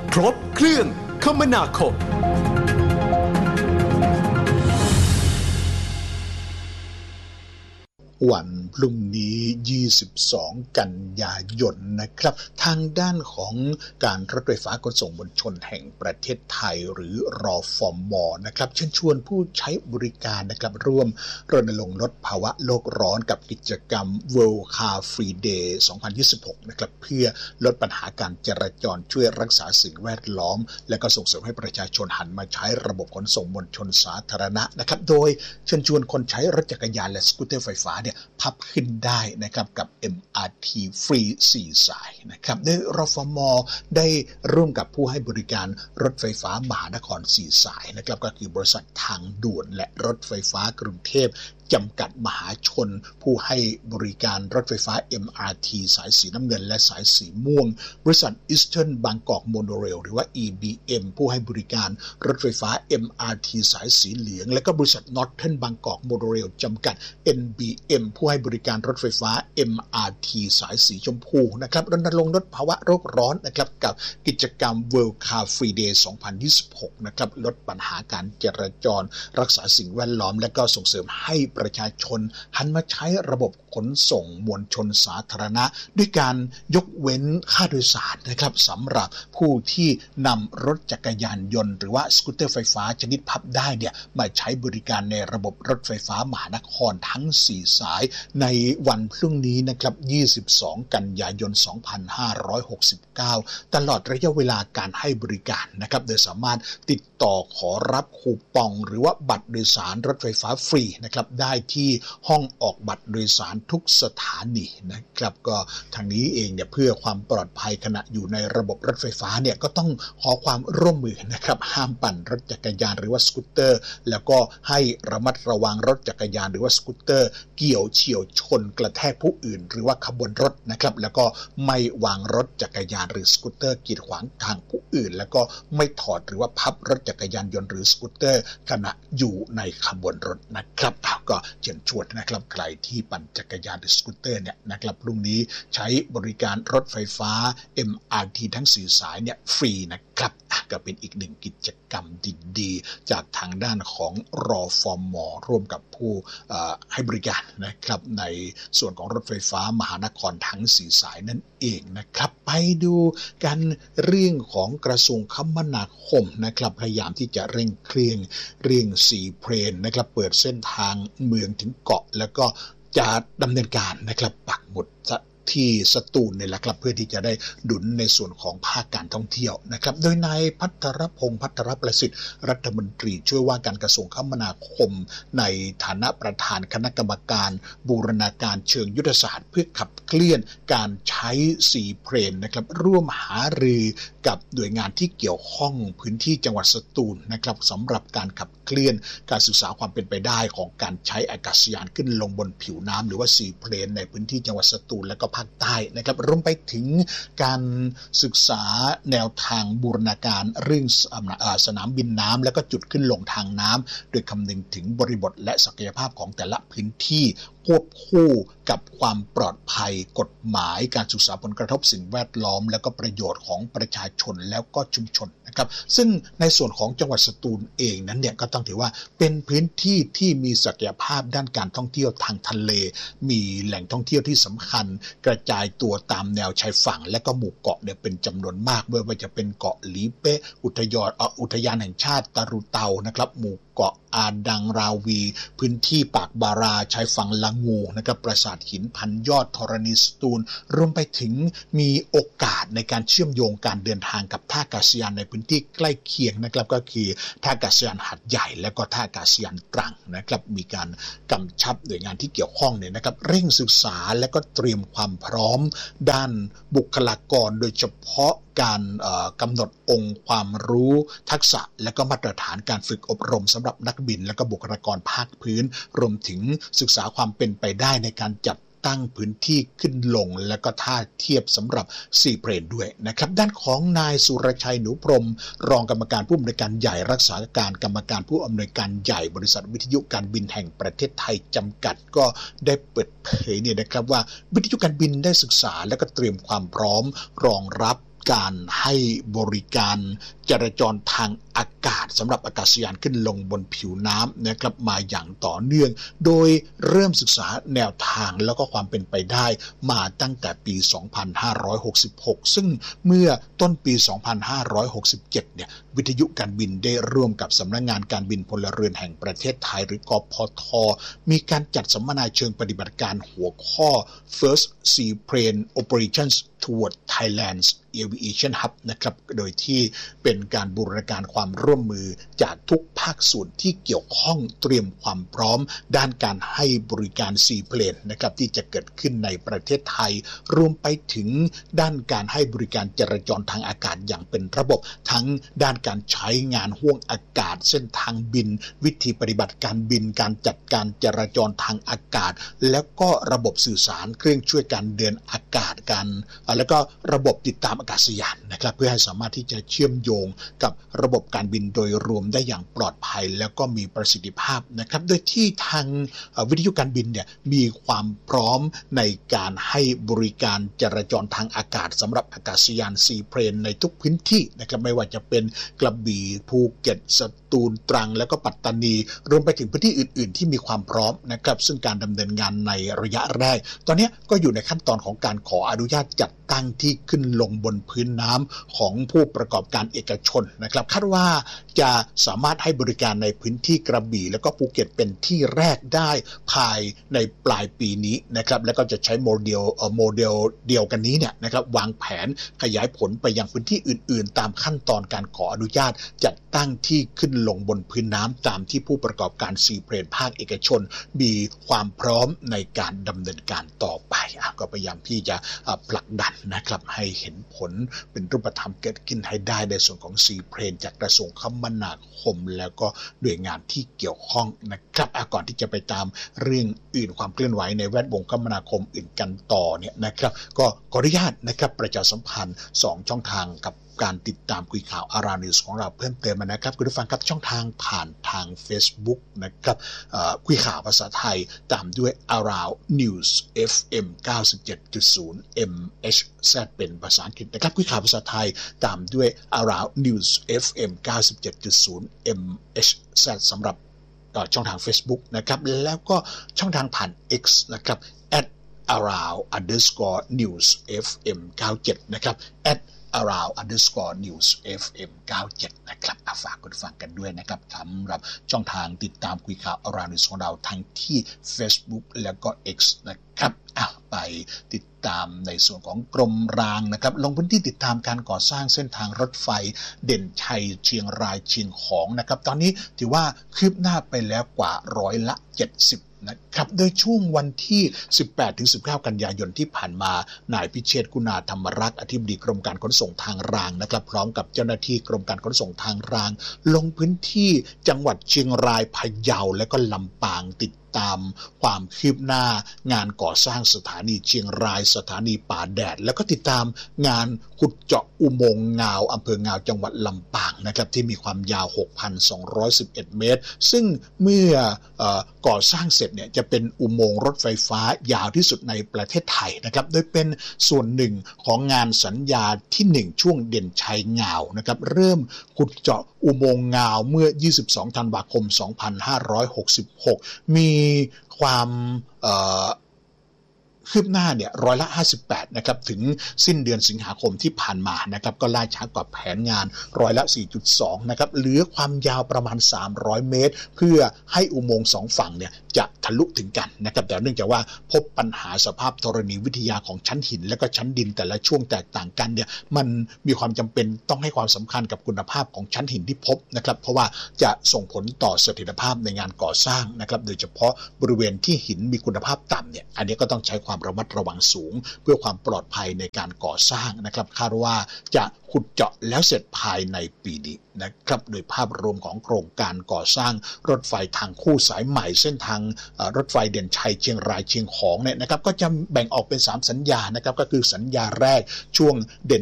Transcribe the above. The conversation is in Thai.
ครบเครื่องคมนาคมวันพรุ่งนี้22กันยายนนะครับทางด้านของการรถไฟฟ้าขนส่งมวลชนแห่งประเทศไทยหรือรฟม.นะครับเชิญชวนผู้ใช้บริการนะครับร่วมรณรงค์ลดภาวะโลกร้อนกับกิจกรรม World Car Free Day 2026นะครับเพื่อลดปัญหาการจราจรช่วยรักษาสิ่งแวดล้อมและก็ส่งเสริมให้ประชาชนหันมาใช้ระบบขนส่งมวลชนสาธารณะนะครับโดยเชิญชวนคนใช้รถจักรยานและสกูตเตอร์ไฟฟ้าพับขึ้นได้นะครับกับ MRT ฟรี4สายนะครับโดยรฟม.ได้ร่วมกับผู้ให้บริการรถไฟฟ้ามหานคร4สายนะครับก็คือบริษัททางด่วนและรถไฟฟ้ากรุงเทพจำกัดมหาชนผู้ให้บริการรถไฟฟ้า MRT สายสีน้ำเงินและสายสีม่วงบริษัท Eastern Bangkok Monorail หรือว่า EBM ผู้ให้บริการรถไฟฟ้า MRT สายสีเหลืองและก็บริษัท Northern Bangkok Monorail จำกัด NBM ผู้ให้บริการรถไฟฟ้า MRT สายสีชมพูนะครับรณรงค์ลดภาวะโลกร้อนนะครับกับกิจกรรม World Car Free Day 2026นะครับลดปัญหาการจราจรรักษาสิ่งแวดล้อมและก็ส่งเสริมให้ประชาชนหันมาใช้ระบบขนส่งมวลชนสาธารณะด้วยการยกเว้นค่าโดยสารนะครับสำหรับผู้ที่นำรถจักรยานยนต์หรือว่าสกูตเตอร์ไฟฟ้าชนิดพับได้มาใช้บริการในระบบรถไฟฟ้ามหานครทั้ง4สายในวันพรุ่งนี้นะครับ22กันยายน2569ตลอดระยะเวลาการให้บริการนะครับโดยสามารถติดต่อขอรับคูปองหรือว่าบัตรโดยสารรถไฟฟ้าฟรีนะครับได้ที่ห้องออกบัตรโดยสารทุกสถานีนะครับก็ทางนี้เองเพื่อความปลอดภัยขณะอยู่ในระบบรถไฟฟ้าก็ต้องขอความร่วมมือนะครับห้ามปั่นรถจักรยานหรือว่าสกูตเตอร์แล้วก็ให้ระมัดระวังรถจักรยานหรือว่าสกูตเตอร์เกี่ยวเฉี่ยวชนกระแทกผู้อื่นหรือว่าขบวนรถนะครับแล้วก็ไม่วางรถจักรยานหรือสกูตเตอร์กีดขวางทางผู้อื่นแล้วก็ไม่ถอดหรือว่าพับรถจักรยานยนต์หรือสกูตเตอร์ขณะอยู่ในขบวนรถนะครับก็เชิญชวนนะครับใครที่ปั่นจักรยานหรือสกูตเตอร์นะครับพรุ่งนี้ใช้บริการรถไฟฟ้า MRT ทั้ง4สายฟรีนะครับก็เป็นอีกหนึ่งกิจกรรมดีๆจากทางด้านของรฟม.ร่วมกับผู้ให้บริการนะครับในส่วนของรถไฟฟ้ามหานครทั้ง4สายนั่นเองนะครับไปดูกันเรื่องของกระทรวงคมนาคมนะครับพยายามที่จะเร่งเครื่อง4เพลนนะครับเปิดเส้นทางเมืองถึงเกาะแล้วก็จะดำเนินการนะครับปักหมุดที่สตูลเนี่ยแหละครับเพื่อที่จะได้ดุลในส่วนของภาคการท่องเที่ยวนะครับโดยนายภัทรพงษ์ภัทรประสิทธิ์รัฐมนตรีช่วยว่าการกระทรวงคมนาคมในฐานะประธานคณะกรรมการบูรณาการเชิงยุทธศาสตร์เพื่อขับเคลื่อนการใช้4เพลนนะครับร่วมหารือกับหน่วยงานที่เกี่ยวข้องพื้นที่จังหวัดสตูลนะครับสำหรับการขับเคลื่อนการศึกษาความเป็นไปได้ของการใช้อากาศยานขึ้นลงบนผิวน้ำหรือว่า4เพลนในพื้นที่จังหวัดสตูลและก็ภาคใต้นะครับรวมไปถึงการศึกษาแนวทางบูรณาการเรื่องสนามบินน้ำและก็จุดขึ้นลงทางน้ำโดยคำนึงถึงบริบทและศักยภาพของแต่ละพื้นที่ควบคู่กับความปลอดภัยกฎหมายการศึกษาผลกระทบสิ่งแวดล้อมและก็ประโยชน์ของประชาชนแล้วก็ชุมชนนะครับซึ่งในส่วนของจังหวัดสตูลเองนั้นก็ต้องถือว่าเป็นพื้นที่ที่มีศักยภาพด้านการท่องเที่ยวทางทะเลมีแหล่งท่องเที่ยวที่สำคัญกระจายตัวตามแนวชายฝั่งและก็หมู่เกาะเป็นจำนวนมากไม่ว่าจะเป็นเกาะหลีเป๊ะอุทยานแห่งชาติตารุเตานะครับหมู่เกาะอาดังราวีพื้นที่ปากบาราชายฝั่งละงูนะครับปราสาทหินพันยอดธรณีสตูลรวมไปถึงมีโอกาสในการเชื่อมโยงการเดินทางกับท่าอากาศยานในพื้นที่ใกล้เคียงนะครับก็คือท่าอากาศยานหาดใหญ่และก็ท่าอากาศยานตรังนะครับมีการกำชับหน่วยงานที่เกี่ยวข้องนะครับเร่งศึกษาและก็เตรียมความพร้อมด้านบุคลากรโดยเฉพาะการกำหนดองค์ความรู้ทักษะและก็มาตรฐานการฝึกอบรมสำหรับนักบินและก็บุคลากรภาคพื้นรวมถึงศึกษาความเป็นไปได้ในการจัดตั้งพื้นที่ขึ้นลงและก็ท่าเทียบสำหรับ4เพลนด้วยนะครับด้านของนายสุรชัยหนูพรหมรองกรรมการผู้อำนวยการใหญ่รักษาการกรรมการผู้อำนวยการใหญ่บริษัทวิทยุการบินแห่งประเทศไทยจำกัดก็ได้เปิดเผยนะครับว่าวิทยุการบินได้ศึกษาและก็เตรียมความพร้อมรองรับการให้บริการจราจรทางอากาศสำหรับอากาศยานขึ้นลงบนผิวน้ำนะครับมาอย่างต่อเนื่องโดยเริ่มศึกษาแนวทางแล้วก็ความเป็นไปได้มาตั้งแต่ปี 2566 ซึ่งเมื่อต้นปี 2567 เนี่ยวิทยุการบินได้ร่วมกับสำนักงานการบินพลเรือนแห่งประเทศไทยหรือกพท.มีการจัดสัมมนาเชิงปฏิบัติการหัวข้อ First Seaplane Operations Toward Thailand's Aviation Hub นะครับโดยที่เป็นการบูรณาการความร่วมมือจากทุกภาคส่วนที่เกี่ยวข้องเตรียมความพร้อมด้านการให้บริการซีเพลนนะครับที่จะเกิดขึ้นในประเทศไทยรวมไปถึงด้านการให้บริการจราจรทางอากาศอย่างเป็นระบบทั้งด้านการใช้งานห่วงอากาศเส้นทางบินวิธีปฏิบัติการบินการจัดการจราจรทางอากาศแล้วก็ระบบสื่อสารเครื่องช่วยการเดินอากาศแล้วก็ระบบติดตามอากาศยานนะครับเพื่อให้สามารถที่จะเชื่อมโยงกับระบบการบินโดยรวมได้อย่างปลอดภัยแล้วก็มีประสิทธิภาพนะครับโดยที่ทางวิทยุการบินเนี่ยมีความพร้อมในการให้บริการจราจรทางอากาศสำหรับอากาศยานซีเพลนในทุกพื้นที่นะครับไม่ว่าจะเป็นกระบี่ภูเก็ตสตูลตรังแล้วก็ปัตตานีรวมไปถึงพื้นที่อื่นๆที่มีความพร้อมนะครับซึ่งการดำเนินงานในระยะแรกตอนนี้ก็อยู่ในขั้นตอนของการขออนุญาตจัดตั้งที่ขึ้นลงบนพื้นน้ำของผู้ประกอบการเอกชนนะครับคาดว่าจะสามารถให้บริการในพื้นที่กระบี่แล้วก็ภูเก็ตเป็นที่แรกได้ภายในปลายปีนี้นะครับแล้วก็จะใช้โมเดลเดียวกันนี้เนี่ยนะครับวางแผนขยายผลไปยังพื้นที่อื่นๆตามขั้นตอนการขออนุญาตจัดตั้งที่ขึ้นลงบนพื้นน้ำตามที่ผู้ประกอบการซีเพลนภาคเอกชนมีความพร้อมในการดำเนินการต่อไปก็พยายามที่จะผลักดันนะครับให้เห็นผลเป็นรูปธรรมเกิดขึ้นให้ได้ในส่วนของซีเพลนจากกระทรวงคมนาคมแล้วก็หน่วยงานที่เกี่ยวข้องนะครับก่อนที่จะไปตามเรื่องอื่นความเคลื่อนไหวในแวดวงคมนาคมอื่นกันต่อเนี่ยนะครับก็ขออนุญาตนะครับประชาสัมพันธ์2ช่องทางกับการติดตามคุยข่าวอารานิวส์ของเราเพิ่มเติมนะครับคุณผู้ฟังครับช่องทางผ่านทาง Facebook นะครับคุยข่าวภาษาไทยตามด้วย Around News FM 97.0 MHz เป็นภาษาอังกฤษนะครับคุยข่าวภาษาไทยตามด้วย Around News FM 97.0 MHz สำหรับช่องทาง Facebook นะครับแล้วก็ช่องทางผ่าน X นะครับ @around_news FM 97นะครับ@around_news FM 97นะครับฝากคุณฟังกันด้วยนะครับสำหรับช่องทางติดตามคุยข่าว Around News ของเราทั้งที่ Facebook แล้วก็ X นะครับไปติดตามในส่วนของกรมรางนะครับลงพื้นที่ติดตามการก่อสร้างเส้นทางรถไฟเด่นชัยเชียงรายเชียงของนะครับตอนนี้ถือว่าคืบหน้าไปแล้วกว่า70%นะครับโดยช่วงวันที่ 18-19 กันยายนที่ผ่านมานายพิเชษฐ์กุณาธรรมรักษ์อธิบดีกรมการขนส่งทางรางนะครับพร้อมกับเจ้าหน้าที่กรมการขนส่งทางรางลงพื้นที่จังหวัดเชียงรายพะเยาและก็ลำปางติดตามความคืบหน้างานก่อสร้างสถานีเชียงรายสถานีป่าแดดแล้วก็ติดตามงานขุดเจาะอุโมงค์งาวอำเภองาวจังหวัดลำปางนะครับที่มีความยาว 6,211 เมตรซึ่งเมื่อก่อสร้างเสร็จเนี่ยจะเป็นอุโมงค์รถไฟฟ้ายาวที่สุดในประเทศไทยนะครับโดยเป็นส่วนหนึ่งของงานสัญญาที่1ช่วงเด่นชัยงาวนะครับเริ่มขุดเจาะอุโมงค์งาวเมื่อ22ธันวาคม2566มีความคืบหน้าเนี่ย58%นะครับถึงสิ้นเดือนสิงหาคมที่ผ่านมานะครับก็ล่าช้ากว่าแผนงาน4.2%นะครับเหลือความยาวประมาณ300 เมตรเพื่อให้อุโมงค์2ฝั่งเนี่ยจะทะลุถึงกันนะครับแต่เนื่องจากว่าพบปัญหาสภาพธรณีวิทยาของชั้นหินและก็ชั้นดินแต่ละช่วงแตกต่างกันเนี่ยมันมีความจำเป็นต้องให้ความสำคัญกับคุณภาพของชั้นหินที่พบนะครับเพราะว่าจะส่งผลต่อเสถียรภาพในงานก่อสร้างนะครับโดยเฉพาะบริเวณที่หินมีคุณภาพต่ำเนี่ยอันนี้ก็ต้องใช้ความระมัดระวังสูงเพื่อความปลอดภัยในการก่อสร้างนะครับคาดว่าจะขุดเจาะแล้วเสร็จภายในปีนี้นะครับโดยภาพรวมของโครงการก่อสร้างรถไฟทางคู่สายใหม่เส้นทางรถไฟเด่นชัยเชียงรายเชียงของเนี่ยนะครับก็จะแบ่งออกเป็น3สัญญานะครับก็คือสัญญาแรกช่วงเด่น